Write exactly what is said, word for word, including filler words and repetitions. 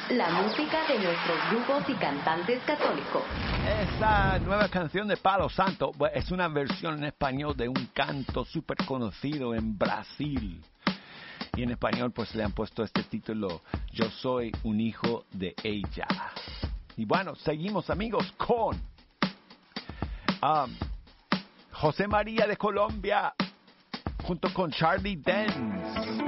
la música de nuestros grupos y cantantes católicos. Esa nueva canción de Palo Santo bueno, es una versión en español de un canto súper conocido en Brasil. Y en español pues le han puesto este título, Yo soy un hijo de ella. Y bueno, seguimos amigos con um, José María de Colombia junto con Charlie Dance.